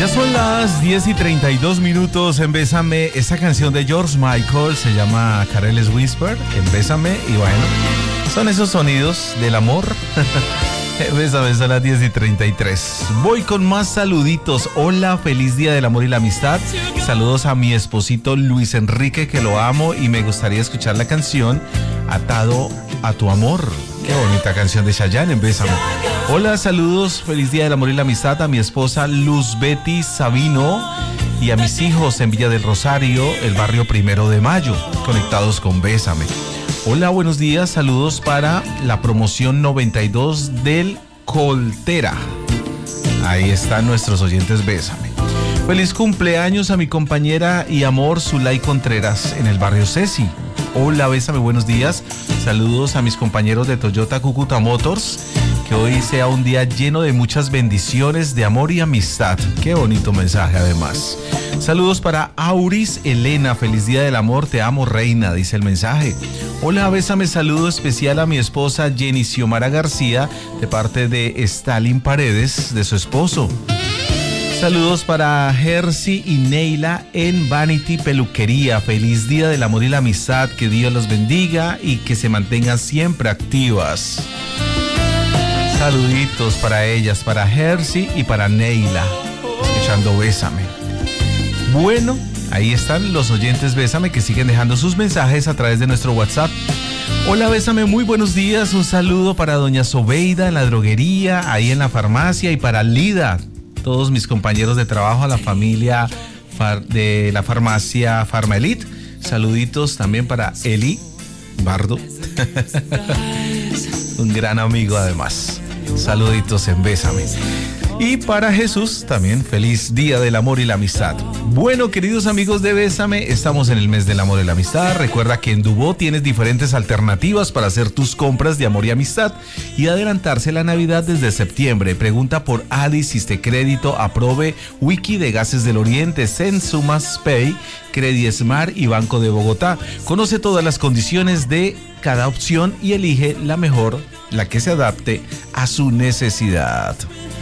Ya son las 10:32 en Bésame. Esta canción de George Michael se llama Careless Whisper en Bésame. Y bueno, son esos sonidos del amor. Bésame, son las 10:33. Voy con más saluditos. Hola, feliz día del amor y la amistad. Saludos a mi esposito Luis Enrique, que lo amo y me gustaría escuchar la canción Atado a tu amor. Qué bonita canción de Chayanne en Bésame. Hola, saludos, feliz día del amor y la amistad a mi esposa Luz Betty Sabino y a mis hijos en Villa del Rosario, el barrio 1 de Mayo, conectados con Bésame. Hola, buenos días, saludos para la promoción 92 del Coltera. Ahí están nuestros oyentes, Bésame. Feliz cumpleaños a mi compañera y amor Zulay Contreras en el barrio Ceci. Hola, Bésame, buenos días. Saludos a mis compañeros de Toyota Cúcuta Motors. Que hoy sea un día lleno de muchas bendiciones, de amor y amistad. Qué bonito mensaje, además. Saludos para Auris Elena. Feliz día del amor, te amo, reina, dice el mensaje. Hola, Bésame, saludo especial a mi esposa Jenny Xiomara García, de parte de Stalin Paredes, de su esposo. Saludos para Jersey y Neila en Vanity Peluquería. Feliz día del amor y la amistad. Que Dios los bendiga y que se mantengan siempre activas. Saluditos para ellas, para Jersey y para Neila, escuchando Bésame. Bueno, ahí están los oyentes Bésame que siguen dejando sus mensajes a través de nuestro WhatsApp. Hola, Bésame, muy buenos días. Un saludo para doña Sobeida en la droguería, ahí en la farmacia, y para Lida, todos mis compañeros de trabajo, a la familia de la farmacia Farmaelite. Saluditos también para Eli Bardo, un gran amigo además. Saluditos en Bésame. Y para Jesús también, feliz día del amor y la amistad. Bueno, queridos amigos de Bésame, estamos en el mes del amor y la amistad. Recuerda que en Dubó tienes diferentes alternativas para hacer tus compras de amor y amistad y adelantarse la Navidad desde septiembre. Pregunta por Alice, Crédito, Aprove, Wiki de Gases del Oriente, Sensumas Pay, Credismar y Banco de Bogotá. Conoce todas las condiciones de cada opción y elige la mejor, la que se adapte a su necesidad.